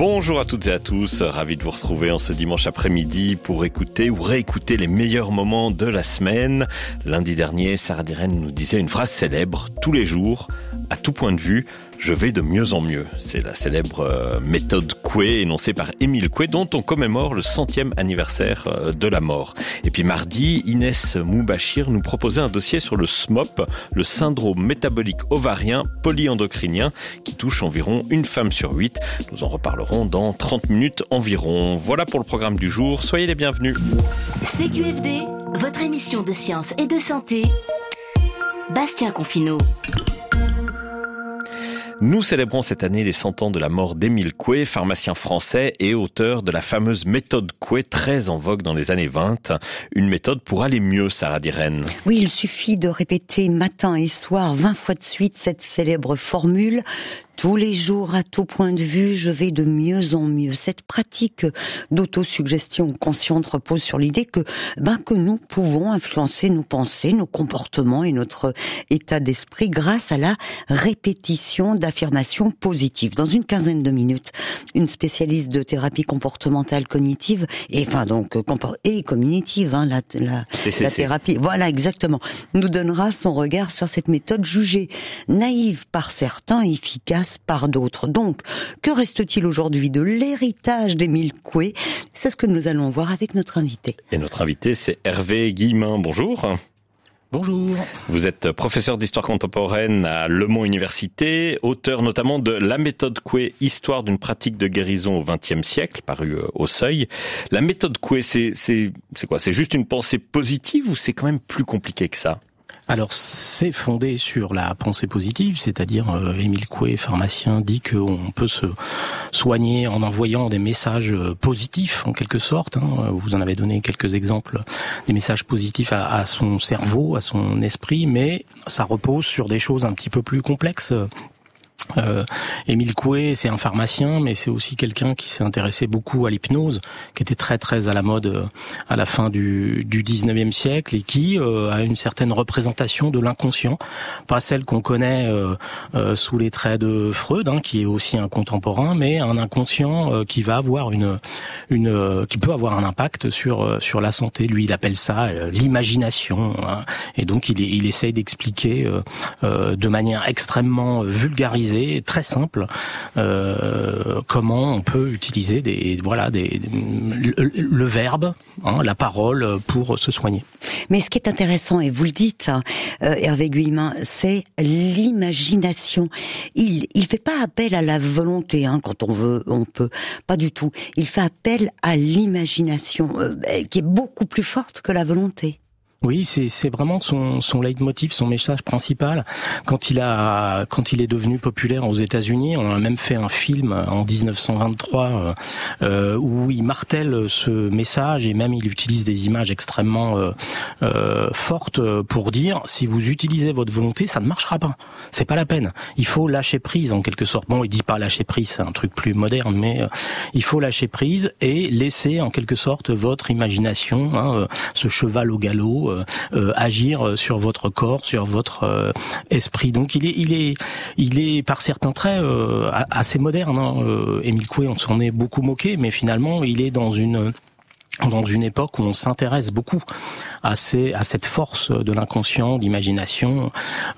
Bonjour à toutes et à tous, ravi de vous retrouver en ce dimanche après-midi pour écouter ou réécouter les meilleurs moments de la semaine. Lundi dernier, Sarah Diren nous disait une phrase célèbre, tous les jours, à tout point de vue, je vais de mieux en mieux. C'est la célèbre méthode Coué, énoncée par Émile Coué, dont on commémore le 100e anniversaire de la mort. Et puis mardi, Inès Moubachir nous proposait un dossier sur le SMOP, le syndrome métabolique ovarien polyendocrinien, qui touche environ une femme sur 8. Nous en reparlerons dans 30 minutes environ. Voilà pour le programme du jour, soyez les bienvenus. CQFD, votre émission de science et de santé. Bastien Confineau. Nous célébrons cette année les 100 ans de la mort d'Émile Coué, pharmacien français et auteur de la fameuse méthode Coué, très en vogue dans les années 20. Une méthode pour aller mieux, Sarah Diren. Oui, il suffit de répéter matin et soir 20 fois de suite cette célèbre formule. Tous les jours, à tout point de vue, je vais de mieux en mieux. Cette pratique d'autosuggestion consciente repose sur l'idée que nous pouvons influencer nos pensées, nos comportements et notre état d'esprit grâce à la répétition d'affirmations positives. Dans une quinzaine de minutes, une spécialiste de thérapie comportementale cognitive et cognitive, la thérapie. Voilà, exactement. Nous donnera son regard sur cette méthode jugée naïve par certains, efficace par d'autres. Donc, que reste-t-il aujourd'hui de l'héritage d'Émile Coué ? C'est ce que nous allons voir avec notre invité. Et notre invité, c'est Hervé Guillemin. Bonjour. Bonjour. Vous êtes professeur d'histoire contemporaine à Le Mans Université, auteur notamment de La méthode Coué, histoire d'une pratique de guérison au XXe siècle, paru au Seuil. La méthode Coué, c'est quoi ? C'est juste une pensée positive ou c'est quand même plus compliqué que ça ? Alors, c'est fondé sur la pensée positive, c'est-à-dire Émile Coué, pharmacien, dit qu'on peut se soigner en envoyant des messages positifs, en quelque sorte. Vous en avez donné quelques exemples, des messages positifs à son cerveau, à son esprit, mais ça repose sur des choses un petit peu plus complexes. Émile Coué, c'est un pharmacien, mais c'est aussi quelqu'un qui s'est intéressé beaucoup à l'hypnose, qui était très très à la mode à la fin du 19e siècle et qui a une certaine représentation de l'inconscient, pas celle qu'on connaît sous les traits de Freud, qui est aussi un contemporain, mais un inconscient qui va avoir qui peut avoir un impact sur la santé. Lui, il appelle ça l'imagination, et donc il essaye d'expliquer de manière extrêmement vulgarisée, très simple, comment on peut utiliser le verbe, la parole pour se soigner. Mais ce qui est intéressant, et vous le dites, Hervé Guillemin, c'est l'imagination. Il fait pas appel à la volonté, quand on veut, on peut. Pas du tout. Il fait appel à l'imagination, qui est beaucoup plus forte que la volonté. Oui, c'est vraiment son leitmotiv, son message principal. Quand il est devenu populaire aux États-Unis, on a même fait un film en 1923 où il martèle ce message et même il utilise des images extrêmement fortes pour dire si vous utilisez votre volonté, ça ne marchera pas. C'est pas la peine. Il faut lâcher prise en quelque sorte. Bon, il dit pas lâcher prise, c'est un truc plus moderne, mais il faut lâcher prise et laisser en quelque sorte votre imagination, ce cheval au galop, agir sur votre corps, sur votre esprit. Donc il est par certains traits assez moderne. Émile Coué, on s'en est beaucoup moqué, mais finalement il est dans une époque où on s'intéresse beaucoup à cette force de l'inconscient, de l'imagination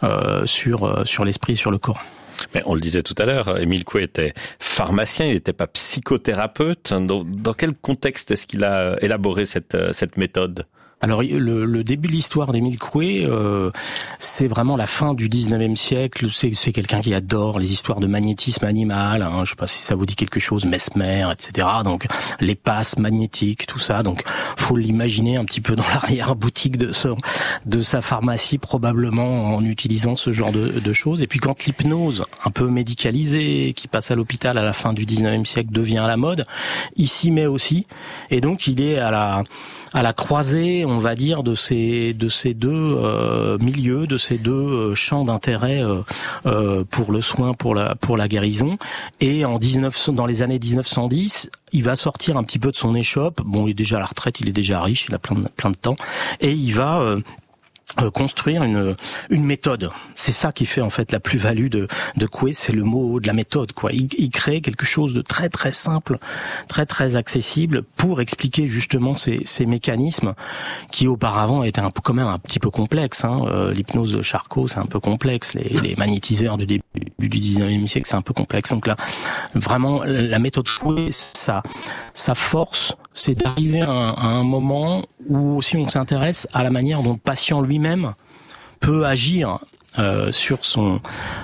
sur l'esprit, sur le corps. Mais on le disait tout à l'heure, Émile Coué était pharmacien, il n'était pas psychothérapeute. Dans quel contexte est-ce qu'il a élaboré cette méthode ? Alors le début de l'histoire d'Émile Coué, c'est vraiment la fin du 19e siècle. C'est quelqu'un qui adore les histoires de magnétisme animal. Je sais pas si ça vous dit quelque chose, Mesmer, etc. Donc les passes magnétiques, tout ça. Donc faut l'imaginer un petit peu dans l'arrière-boutique de sa pharmacie, probablement en utilisant ce genre de choses. Et puis quand l'hypnose, un peu médicalisée, qui passe à l'hôpital à la fin du 19e siècle, devient à la mode, il s'y met aussi. Et donc il est à la croisée, on va dire, de ces deux milieux, de ces deux champs d'intérêt pour le soin, pour la guérison. Et dans les années 1910, il va sortir un petit peu de son échoppe. Bon, il est déjà à la retraite, il est déjà riche, il a plein de temps, et il va construire une méthode. C'est ça qui fait en fait la plus-value de Coué, c'est le mot de la méthode, quoi. Il crée quelque chose de très très simple, très très accessible pour expliquer justement ces mécanismes qui auparavant étaient quand même un petit peu complexes. L'hypnose de Charcot, c'est un peu complexe. Les magnétiseurs du début du 19e siècle, c'est un peu complexe. Donc là, vraiment, la méthode Coué, sa force, c'est d'arriver à un moment où aussi on s'intéresse à la manière dont le patient lui-même peut agir sur son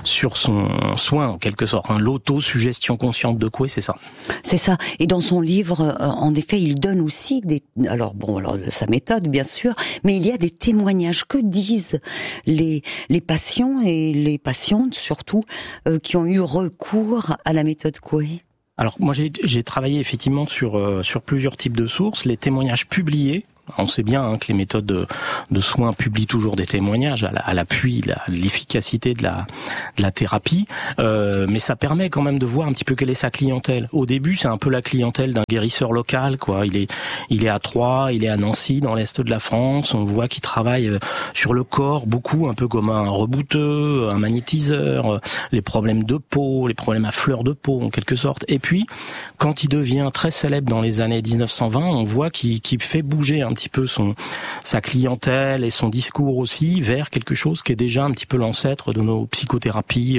soin en quelque sorte. L'autosuggestion consciente de Coué, c'est ça. C'est ça. Et dans son livre, en effet, il donne aussi alors sa méthode bien sûr, mais il y a des témoignages. Que disent les patients et les patientes surtout qui ont eu recours à la méthode Coué? Alors moi j'ai travaillé effectivement sur plusieurs types de sources. Les témoignages publiés, on sait bien que les méthodes de soins publient toujours des témoignages à l'appui l'efficacité de la thérapie, mais ça permet quand même de voir un petit peu quelle est sa clientèle. Au début, c'est un peu la clientèle d'un guérisseur local, quoi. Il est à Troyes, il est à Nancy, dans l'est de la France. On voit qu'il travaille sur le corps beaucoup, un peu comme un rebouteux, un magnétiseur, les problèmes de peau, les problèmes à fleur de peau en quelque sorte. Et puis, quand il devient très célèbre dans les années 1920, on voit qu'il fait bouger un petit peu sa clientèle et son discours aussi vers quelque chose qui est déjà un petit peu l'ancêtre de nos psychothérapies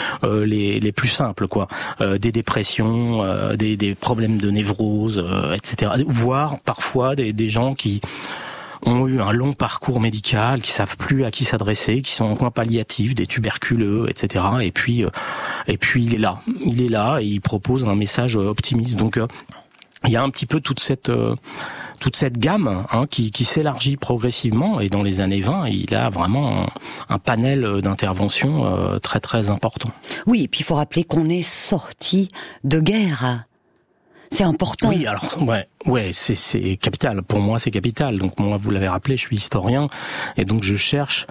les plus simples, quoi. Des dépressions, des problèmes de névrose, etc. Voire parfois des gens qui ont eu un long parcours médical, qui savent plus à qui s'adresser, qui sont en soins palliatifs, des tuberculeux, etc. Et puis il est là et il propose un message optimiste. Donc il y a un petit peu toute cette gamme qui s'élargit progressivement, et dans les années 20, il a vraiment un panel d'interventions très très important. Oui, et puis il faut rappeler qu'on est sorti de guerre. C'est important. Oui, alors ouais, c'est capital. Pour moi, c'est capital. Donc moi, vous l'avez rappelé, je suis historien, et donc je cherche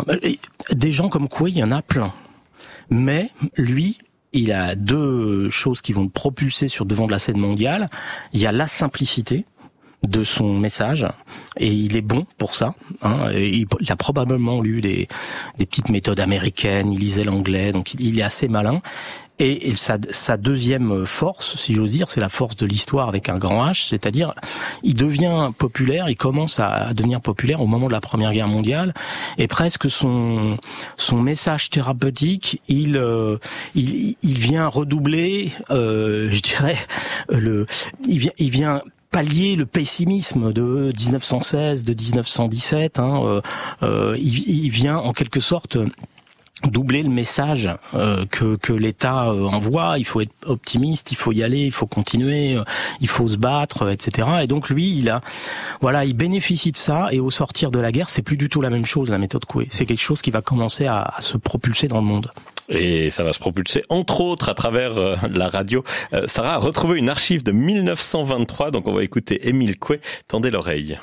des gens comme Coué, il y en a plein. Mais lui, il a deux choses qui vont le propulser sur devant de la scène mondiale. Il y a la simplicité de son message, et il est bon pour ça. Il a probablement lu des petites méthodes américaines, il lisait l'anglais, donc il est assez malin. Et sa deuxième force, si j'ose dire, c'est la force de l'histoire avec un grand H, c'est-à-dire il devient populaire, il commence à devenir populaire au moment de la Première Guerre mondiale, et presque son message thérapeutique, il vient redoubler, je dirais, il vient pallier le pessimisme de 1916, de 1917. Il vient en quelque sorte doubler le message que l'État envoie. Il faut être optimiste, il faut y aller, il faut continuer, il faut se battre, etc. Et donc lui, il bénéficie de ça, et au sortir de la guerre, c'est plus du tout la même chose, la méthode Coué. C'est quelque chose qui va commencer à se propulser dans le monde. Et ça va se propulser, entre autres, à travers la radio. Sarah a retrouvé une archive de 1923, donc on va écouter Émile Coué. Tendez l'oreille.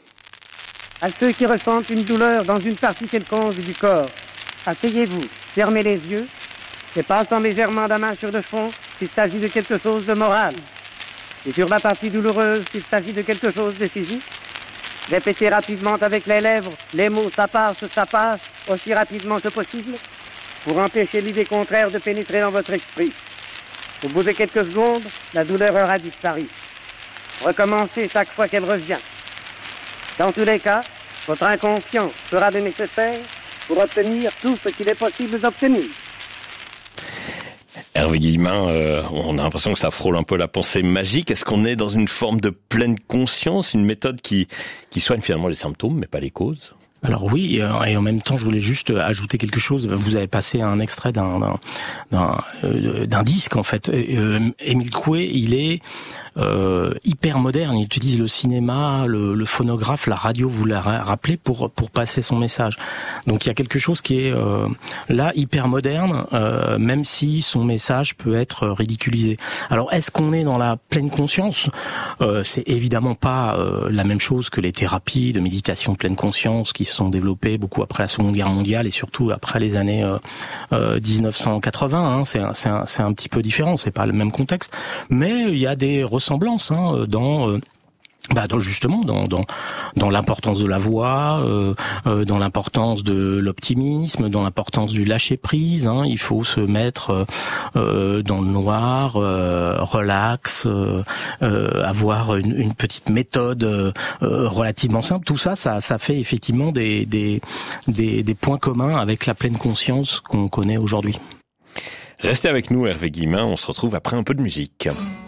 À ceux qui ressentent une douleur dans une partie quelconque du corps, asseyez-vous, fermez les yeux, et passant légèrement la main sur le front s'il s'agit de quelque chose de moral. Et sur la partie douloureuse s'il s'agit de quelque chose de physique. Répétez rapidement avec les lèvres les mots « ça passe », aussi rapidement que possible, pour empêcher l'idée contraire de pénétrer dans votre esprit. Au bout de quelques secondes, la douleur aura disparu. Recommencez chaque fois qu'elle revient. Dans tous les cas, votre inconscient fera le nécessaire pour obtenir tout ce qu'il est possible d'obtenir. Hervé Guillemin, on a l'impression que ça frôle un peu la pensée magique. Est-ce qu'on est dans une forme de pleine conscience, une méthode qui soigne finalement les symptômes, mais pas les causes ? Alors oui, et en même temps, je voulais juste ajouter quelque chose. Vous avez passé un extrait d'un disque, en fait. Émile Coué, il est hyper moderne. Il utilise le cinéma, le phonographe, la radio, vous l'avez rappelé, pour passer son message. Donc il y a quelque chose qui est là hyper moderne, même si son message peut être ridiculisé. Alors est-ce qu'on est dans la pleine conscience ? C'est évidemment pas la même chose que les thérapies de méditation de pleine conscience qui se sont développées beaucoup après la Seconde Guerre mondiale et surtout après les années 1980. C'est un petit peu différent, c'est pas le même contexte, mais il y a des ressemblances dans Justement dans l'importance de la voix, dans l'importance de l'optimisme, dans l'importance du lâcher prise. Il faut se mettre dans le noir, relax, avoir une petite méthode relativement simple. Tout ça fait effectivement des points communs avec la pleine conscience qu'on connaît aujourd'hui. Restez avec nous, Hervé Guillemin. On se retrouve après un peu de musique.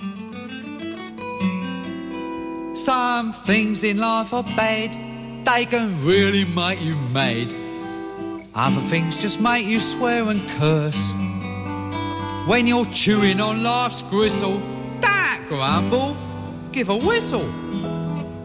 Some things in life are bad, they can really make you mad. Other things just make you swear and curse. When you're chewing on life's gristle, don't grumble, give a whistle.